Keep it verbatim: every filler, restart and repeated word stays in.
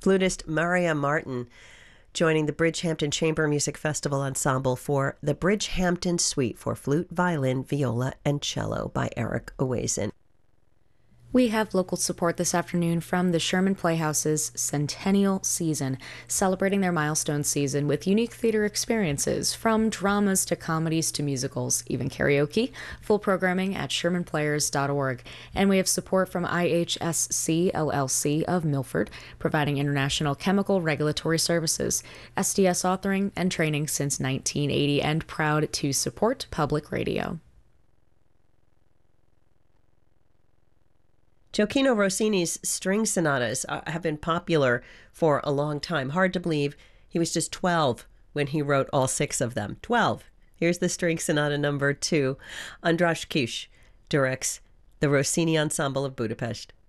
Flutist Maria Martin joining the Bridgehampton Chamber Music Festival Ensemble for the Bridgehampton Suite for Flute, Violin, Viola, and Cello by Eric Owazen. We have local support this afternoon from the Sherman Playhouse's Centennial Season, celebrating their milestone season with unique theater experiences, from dramas to comedies to musicals, even karaoke, full programming at sherman players dot org. And we have support from I H S C L L C of Milford, providing international chemical regulatory services, S D S authoring and training since nineteen eighty, and proud to support public radio. Gioacchino Rossini's string sonatas uh, have been popular for a long time. Hard to believe he was just twelve when he wrote all six of them. twelve. Here's the string sonata number two. András Kis directs the Rossini Ensemble of Budapest.